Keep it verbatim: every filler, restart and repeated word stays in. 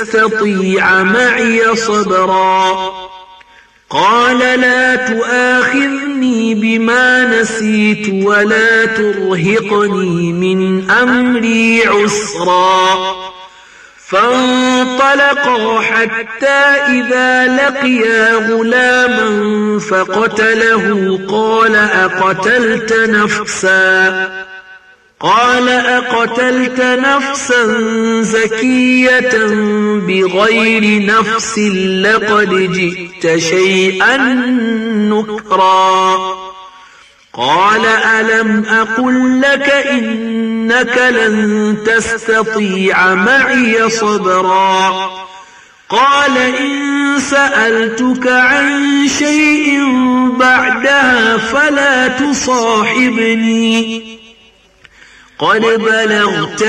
تستطيع معي صبرا قال لا تؤاخذني بما نسيت ولا ترهقني من أمري عسرا فانطلقا حتى إذا لقيا غلاما فقتله قال أقتلت نفسا قال أقتلت نفسا زكية بغير نفس لقد جئت شيئا نكرا قال ألم أقل لك إنك لن تستطيع معي صبرا قال إن سألتك عن شيء بعدها فلا تصاحبني قد بلغت